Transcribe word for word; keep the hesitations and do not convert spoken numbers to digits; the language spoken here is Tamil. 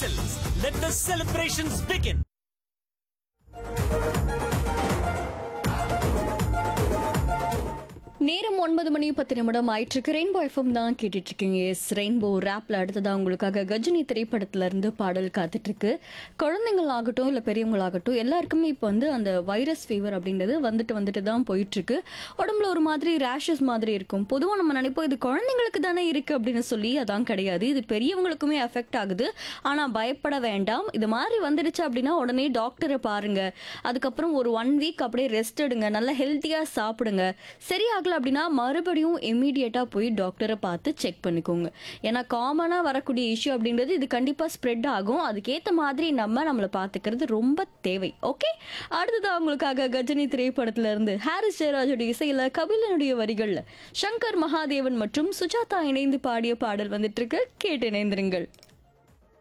Silks. Let the celebrations begin. நேரம் ஒன்பது மணி பத்து நிமிடம் ஆயிட்டிருக்கு. ரெயின்போ எஃப்எம் தான் கேட்டுட்டு இருக்கீங்க. எஸ் ரெயின்போ ரேப்ல அடுத்ததான் உங்களுக்காக கஜினி திரைப்படத்துல இருந்து பாடல் காத்துட்டு இருக்கு. குழந்தைங்களாகட்டும் இல்லை பெரியவங்களாகட்டும் எல்லாருக்குமே இப்போ வந்து அந்த வைரஸ் ஃபீவர் அப்படின்றது வந்துட்டு வந்துட்டு தான் போயிட்டு இருக்கு. உடம்புல ஒரு மாதிரி ரேஷஸ் மாதிரி இருக்கும். பொதுவாக நம்ம நினைப்போம் இது குழந்தைங்களுக்கு தானே இருக்கு அப்படின்னு சொல்லி, அதான் கிடையாது. இது பெரியவங்களுக்குமே அஃபெக்ட் ஆகுது. ஆனால் பயப்பட வேண்டாம். இது மாதிரி வந்துடுச்சு அப்படின்னா உடனே டாக்டரை பாருங்க. அதுக்கப்புறம் ஒரு ஒன் வீக் அப்படியே ரெஸ்ட் எடுங்க, நல்லா ஹெல்த்தியாக சாப்பிடுங்க. சரியாகல அப்படின்னா மறுபடியும் இமீடியட்டா போய் டாக்டரை பார்த்து செக் பண்ணிக்கோங்க. ஏன்னா காமனா வரக்கூடிய இஷ்யூ அப்படின்றது இது கண்டிப்பா ஸ்ப்ரெட் ஆகும். அதுக்கேற்ற மாதிரி நம்ம நம்மளை பார்த்துக்கிறது ரொம்ப தேவை. ஓகே, அடுத்ததான் உங்களுக்காக கஜினி திரைப்படத்துல இருந்து ஹாரிஸ் ஜெயராஜுடைய இசையில கபிலனுடைய வரிகள்ல சங்கர் மகாதேவன் மற்றும் சுஜாதா இணைந்து பாடிய பாடல் வந்துட்டு இருக்கு. கேட்டு இணைந்திருங்கள்.